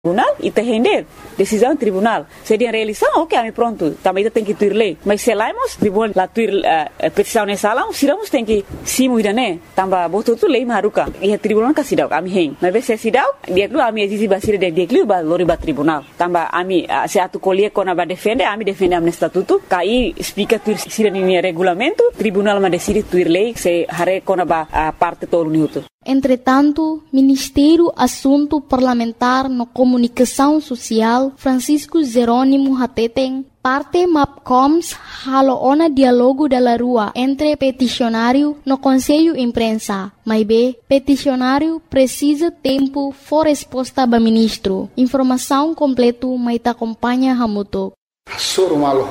tribunal e te render decisão tribunal. Seria reeleição, ok, pronto, também tem que tuir lei. Mas se laimos, tribunal la tuir petição nessa sala, siramos tem que simu né? Tamba botou tu lei maruka. E tribunal ka sidau, ami hen. Mas se sidau, dia lu ami exizi basira dia lu ba lori ba tribunal. Tamba ami se atu colher kona ba defende, ami defende am estatuto. Kai explica tuir sira ni regulamento, tribunal ma decide tuir lei se hare kona ba parte todo minuto. Entretanto, Ministério Assunto Parlamentar no Comunicação Social, Francisco Jerônimo Hateteng, parte MAPCOMS haloona diálogo da rua entre peticionário no Conselho Imprensa. Mas peticionário precisa tempo for resposta do ministro. Informação completa mas te acompanha Hamuto. Sorumal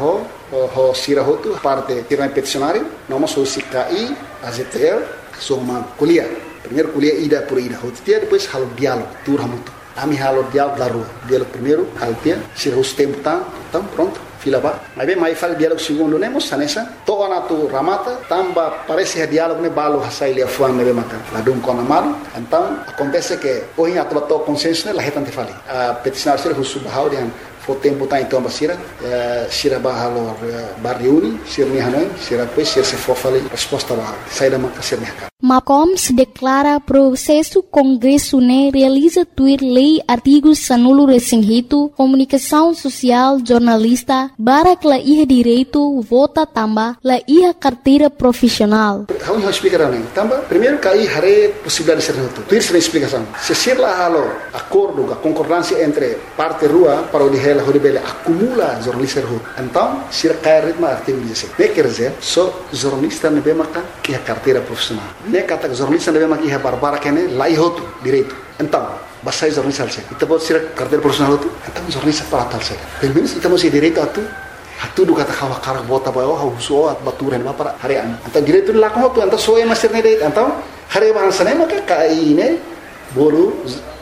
ho sirahotu parte tiran peticionário, nós o CKI, AZTL, sorumal kuliah. Primeiro kuliah ida por ida, depois halo diálogo, tur hamutu. Ami halo diálogo da rua. Diálogo primeiro, kaltia, se os tempo tam pronto, fila ba. Mas bem, mais fala diálogo segundo, nemos sanessa. Toa na tu ramata, tamba parece diálogo ne balo hasai le afuan ne maka. La dum con amado. Então, acontece que hoje a to consenso ne la hetante fali. A peticionário ser husu bahau dian fo tempo tá então basira, sira bahalo barriuni, sira ni hanoi, sira depois sira se for fali resposta ba. Sai da maka sira ni MAPCOMS declara processo Congresso ne realiza tuir lei artigos sanulo resinhito, comunicação social, jornalista, barak la iha direito, vota tamba, la iha carteira profissional. Vamos explicar também. Tamba, primeiro cai hare possibilidade de ser reto. Tuir sem explicação. Se ser lá halo acordo, a concordância entre parte rua para o dihela horibele acumula jornalista reto. Então, se cai ritmo artigo 16. Ne quer dizer, só jornalista ne bemaka que a carteira profissional. Ne kata jornalista deve maki barbara kene lai hotu direito. Então, basai jornalista alse. Ita pode ser carteira profissional hotu. Então jornalista para tal se. Pelo menos ita mesti direito atu do kata kawa karak bota bayo hauso at baturan ma para harian. Então direito la ko hotu, então soe master ne direito. Então hare bahasa ne maka kai ne bolu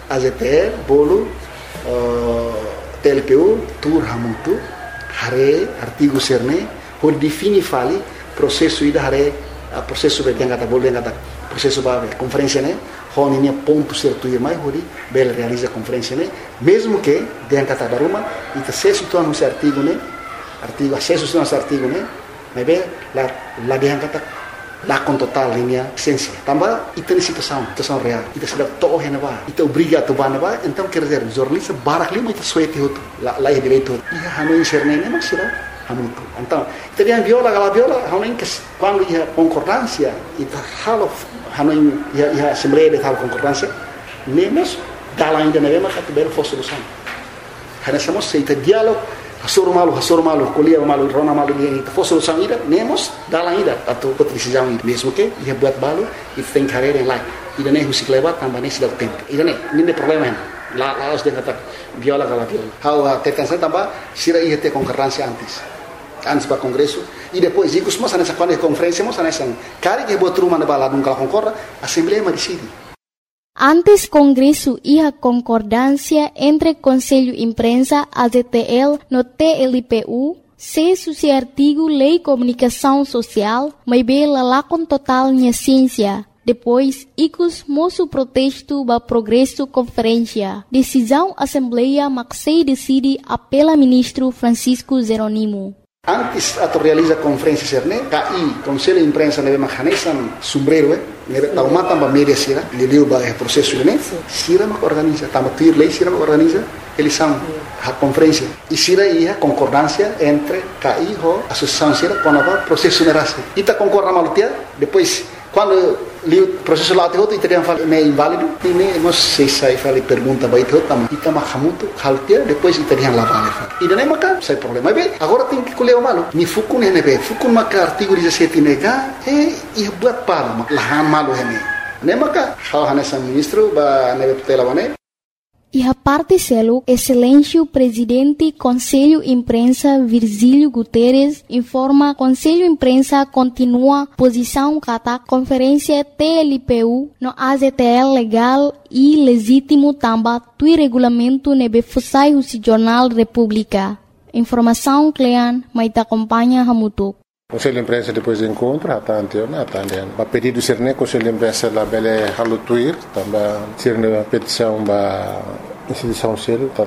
AZT bolu TLPU tur hamutu hare artigo serne por defini fali processo ida hare processo que tem kata processo para conferência né honinha ponto certo e mais hori bel realiza conferência né mesmo que tem kata daruma e acesso to no artigo né artigo acesso no artigo né mas bem la tem kata la com total linha essência também e tem situação real e tem to henava e te obriga to banava então quer dizer jornalista barak lima e suete hoto la direito e hanu cerne né mas hamutu. Então, teria viola, hanuin que quando ia concordância e halo hanuin ia assembleia de tal concordância, nemos dala ainda na mesma categoria for solução. Hanessamos seita diálogo, hasoro malu, colia malu, rona malu e for solução ainda, nemos dala ainda a tu decisão mesmo que ia buat balu e tem carreira lá. E daí o ciclo leva também nesse dá tempo. E daí nem problema lá os de kata viola. How tetança também sira ia ter concorrência antes para Congresso e depois digo mas nessa quando é conferência mas nessa cara que botou uma bala nunca concorda a Assembleia decide. Antes Congresso ia concordância entre Conselho Imprensa AZTL no TLPU se suci artigo Lei Comunicação Social mas bela lá com total minha ciência. Depois, icos moço protesto ba progresso conferência. Decisão Assembleia Maxei decide apela ministro Francisco Jerônimo. Antes ato realiza conferência serne, KI, Conselho de Imprensa neve mahanesan sombrero, neve taumata ba media sira, liliu ba processo ne, sira ma organiza, tama tuir lei sira ma organiza, eleição, a conferência. E sira ia concordância entre KI ho associação sira com a processo nerase. Ita concorda malutia, depois quando li o processo lá de outro e teria falado é inválido e nem não sei se aí pergunta vai ter também e também hamuto haltia depois e teria lá vale e daí maca sai problema bem agora tem que colher o malo ni fukun ne be fukun maca artigo 17 nega e buat para lahan malo ne maca hal hanesa ministro ba ne tutela bane. E a parte selo, excelência presidente Conselho Imprensa Virgílio Guterres informa Conselho Imprensa continua posição kata conferência TLPU no AZTL legal e legítimo tamba tui regulamento nebe fusai o Jornal República. Informação Clean, mas te acompanha Hamutuk. O Conselho de Imprensa depois encontra, a pedido ser o Conselho de Imprensa lá bele halutuir, também ser a petição da instituição ser